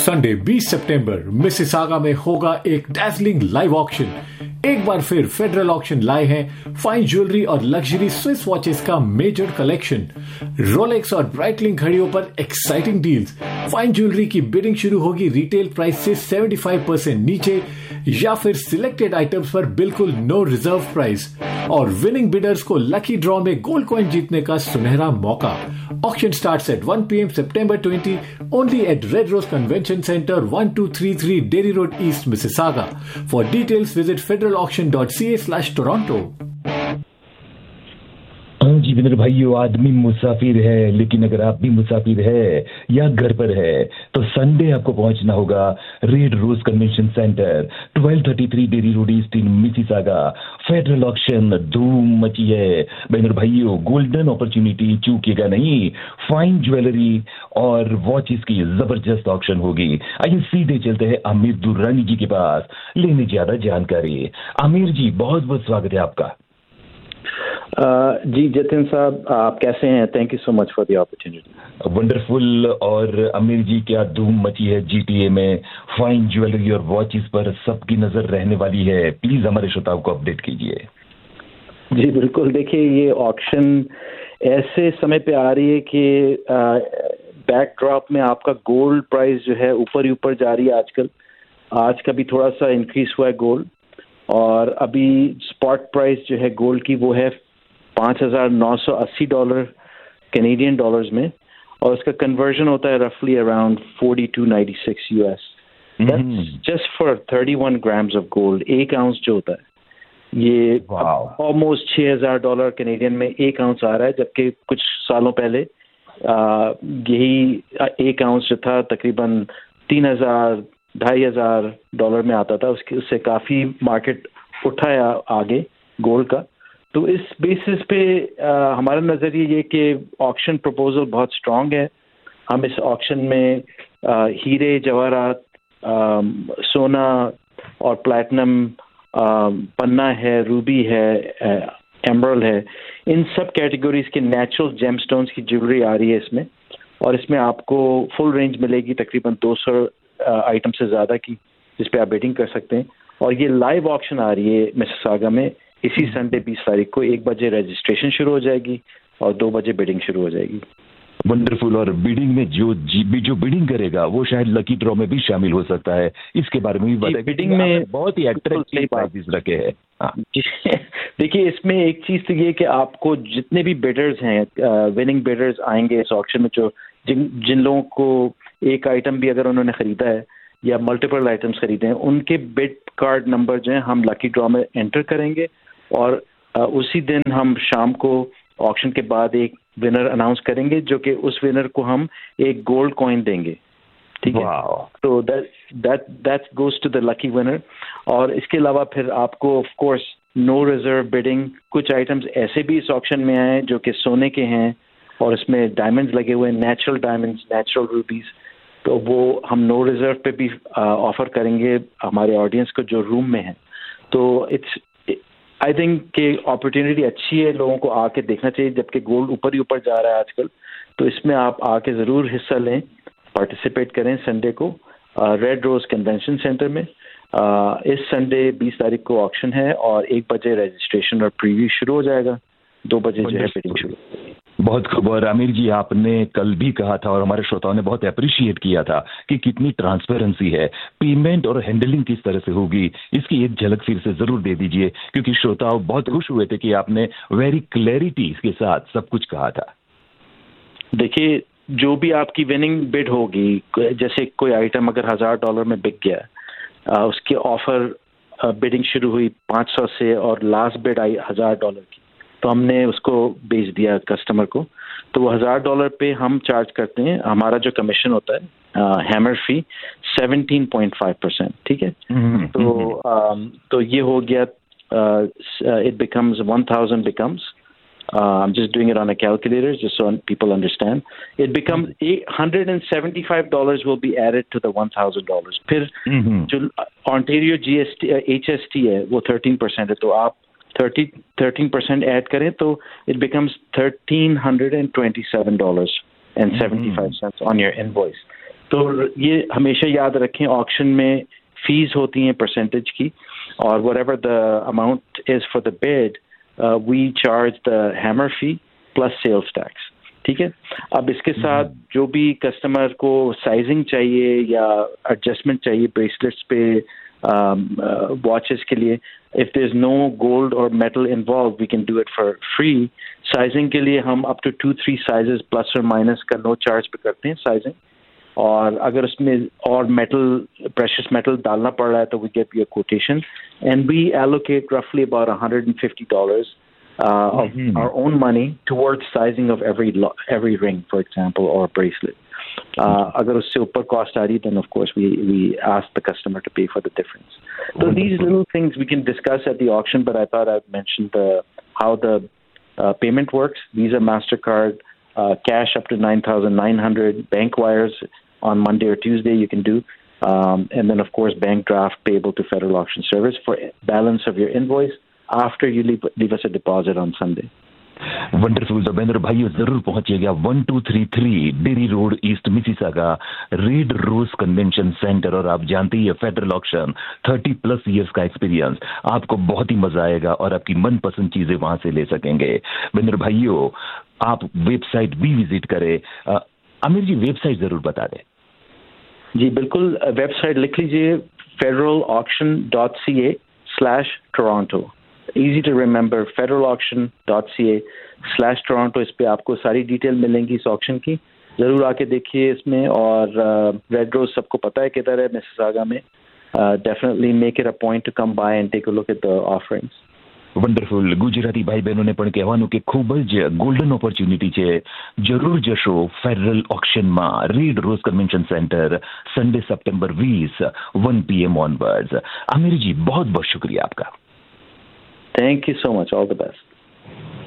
Sunday 20 सितंबर Mississauga में होगा एक डैजलिंग लाइव ऑक्शन। एक बार फिर फेडरल ऑक्शन लाए हैं फाइन ज्वेलरी और लग्जरी स्विस वॉचेस का मेजर कलेक्शन। रोलेक्स और ब्राइटलिंग घड़ियों पर एक्साइटिंग डील्स। फाइन ज्वेलरी की बिडिंग शुरू होगी रिटेल प्राइस से 75% नीचे या फिर सिलेक्टेड आइटम्स पर बिल्कुल नो रिजर्व प्राइस। और विनिंग बिडर्स को लकी ड्रॉ में गोल्ड कॉइन जीतने का सुनहरा मौका। Auction starts at 1 PM September 20 only at Red Rose Convention Center, 1233 Dairy Road East, Mississauga. For details, visit federalauction.ca/Toronto. हाँ जी विनर भाइयों, आदमी मुसाफिर है, लेकिन अगर आप भी मुसाफिर है या घर पर है तो संडे आपको पहुंचना होगा red rose convention centre, 1233 dairy road east इन मिसिसागा। फेडरल ऑक्शन धूम मची है विनर भाइयों। गोल्डन अपॉर्चुनिटी चूकिएगा नहीं। फाइन ज्वेलरी और वॉचेस की जबरदस्त ऑक्शन होगी। आइए सीधे चलते हैं आमिर दुर्रानी जी के पास लेने ज्यादा जानकारी। आमिर जी, बहुत बहुत स्वागत है आपका। जी जतिन साहब, आप कैसे हैं? Thank you so much for the opportunity. Wonderful. और आमिर जी, क्या धूम मची है जीटीए में। फाइन ज्वेलरी और वॉचेस पर सबकी नजर रहने वाली है। प्लीज हमारे श्रोताओं को अपडेट कीजिए। जी बिल्कुल, देखिए ये ऑक्शन ऐसे समय पे आ रही है कि बैकड्रॉप में आपका गोल्ड प्राइस जो है ऊपर ही ऊपर जा रही है आजकल। आज का भी थोड़ा सा इंक्रीज हुआ है गोल्ड, और अभी स्पॉट प्राइस जो है गोल्ड की वो है $5,980 कैनेडियन डॉलर्स में, और उसका कन्वर्जन होता है रफली around 4296 US। That's just for 31 grams of gold. एक आउंस जो होता है ये ऑलमोस्ट $6,000 कैनेडियन में एक आउंस आ रहा है, जबकि कुछ सालों पहले यही एक आउंस जो था तकरीबन 3,000 $2,500 में आता था। उससे काफ़ी मार्केट उठा है आगे गोल्ड का। तो इस बेसिस पे हमारा नज़रिए ये कि ऑक्शन प्रपोजल बहुत स्ट्रांग है। हम इस ऑक्शन में हीरे जवाहरात, सोना और प्लैटिनम, पन्ना है, रूबी है, एमरल्ड है, इन सब कैटेगरीज के नेचुरल जेमस्टोन्स की ज्वेलरी आ रही है इसमें। और इसमें आपको फुल रेंज मिलेगी तकरीबन 200 आइटम से ज़्यादा की, जिस पे आप बेटिंग कर सकते हैं। और ये लाइव ऑक्शन आ रही है मिसिसागा में इसी संडे 20 तारीख को। 1 बजे रजिस्ट्रेशन शुरू हो जाएगी और 2 बजे बिडिंग शुरू हो जाएगी। वंडरफुल। और बिडिंग में जो बिडिंग करेगा वो शायद लकी ड्रॉ में भी शामिल हो सकता है। इसके बारे में भी बताइए। बिडिंग में बहुत ही अट्रैक्टिव प्राइसेस रखे हैं। देखिए इसमें एक चीज तो ये कि आपको जितने भी बिडर्स हैं, विनिंग बिडर्स आएंगे इस ऑक्शन में, जो जिन लोगों को एक आइटम भी अगर उन्होंने खरीदा है या मल्टीपल आइटम्स खरीदे हैं, उनके बिड कार्ड नंबर जो है हम लकी ड्रॉ में एंटर करेंगे, और उसी दिन हम शाम को ऑक्शन के बाद एक विनर अनाउंस करेंगे, जो कि उस विनर को हम एक गोल्ड कॉइन देंगे। ठीक है, तो that goes to the lucky winner. और इसके अलावा फिर आपको of course no reserve bidding, कुछ आइटम्स ऐसे भी इस ऑक्शन में आए हैं जो कि सोने के हैं और इसमें डायमंड्स लगे हुए हैं, नेचुरल डायमंड्स, नेचुरल रूबीज। तो वो हम नो रिजर्व पे भी ऑफर करेंगे हमारे ऑडियंस को जो रूम में है। तो इट्स आई थिंक कि अपॉर्चुनिटी अच्छी है, लोगों को आके देखना चाहिए, जबकि गोल्ड ऊपर ही ऊपर जा रहा है आजकल। तो इसमें आप आके ज़रूर हिस्सा लें, पार्टिसिपेट करें संडे को रेड रोज कन्वेंशन सेंटर में। इस संडे 20 तारीख को ऑक्शन है और 1 बजे रजिस्ट्रेशन और प्रीव्यू शुरू हो जाएगा, 2 बजे जो है बिडिंग शुरू। बहुत खबर। आमिर जी, आपने कल भी कहा था और हमारे श्रोताओं ने बहुत अप्रिशिएट किया था कि कितनी ट्रांसपेरेंसी है। पेमेंट और हैंडलिंग किस तरह से होगी, इसकी एक झलक फिर से जरूर दे दीजिए, क्योंकि श्रोताओं बहुत खुश हुए थे कि आपने वेरी क्लैरिटी के साथ सब कुछ कहा था। देखिए, जो भी आपकी विनिंग बिड होगी, जैसे कोई आइटम अगर $1,000 में बिक गया, उसके ऑफर बिडिंग शुरू हुई 500 से और लास्ट बिड आई $1,000 की, तो हमने उसको बेच दिया कस्टमर को। तो वो $1,000 पे हम चार्ज करते हैं, हमारा जो कमीशन होता है हैमर फी 17.5%। ठीक है, तो ये हो गया, it becomes 1,000 becomes, I'm just doing it on a calculator just so people understand. It becomes $175 will be added to the $1,000. फिर जो Ontario GST HST है वो 13% है, तो आप 13% ऐड करें तो it becomes $1,327.75 on your invoice. तो ये हमेशा याद रखें, ऑक्शन में फीस होती हैं परसेंटेज की, और whatever the amount is for the bid, we charge the hammer fee plus sales tax. ठीक है। अब इसके साथ जो भी कस्टमर को साइजिंग चाहिए या एडजस्टमेंट चाहिए ब्रेसलेट्स पे, वॉचेस के लिए, if there's no gold or metal involved, we can do it for free. Sizing के लिए हम up to 2-3 sizes plus or minus का no charge पे करते हैं साइजिंग, और अगर उसमें और मेटल, प्रेशियस मेटल डालना पड़ रहा है तो we give you a quotation and we allocate roughly about $150 of our own money towards sizing of every ring, for example, or bracelet. Agar usse upar cost aa rahi, then of course we ask the customer to pay for the difference. So these little things we can discuss at the auction, but I thought I'd mention how the payment works. Visa, MasterCard, cash up to $9,900, bank wires on Monday or Tuesday you can do, and then of course bank draft payable to Federal Auction Service for balance of your invoice after you leave us a deposit on Sunday. Wonderful. तो बेंद्र भाइयों जरूर पहुंचिएगा 1233 dairy road, east Mississauga, red rose convention centre. और आप जानते ही है federal auction 30+ years का experience, आपको बहुत ही मजा आएगा और आपकी मनपसंद चीजें वहां से ले सकेंगे। बेंद्र भाइयों आप वेबसाइट भी विजिट करें। आमिर जी वेबसाइट जरूर बता दें। जी बिल्कुल, वेबसाइट लिख लीजिए federalauction.ca/Toronto। Easy to remember, federalauction.ca/Toronto। इस पे आपको सारी डिटेल मिलेंगी इस ऑक्शन की, जरूर आके देखिए इसमें। और रेड रोज सबको पता है किधर है, मिसिसागा में। Definitely make it a point to come by and take a look at the offerings. Wonderful. Gujarati ભાઈ બહેનોને પણ કહેવાનું કે ખૂબ જ ગોલ્ડન ઓપોર્ચ્યુનિટી છે, જરૂર જશો federal ઓક્શનમાં, red rose convention centre, Sunday September 20 1 PM onwards. Aamir जी बहुत बहुत शुक्रिया आपका। Thank you so much, all the best.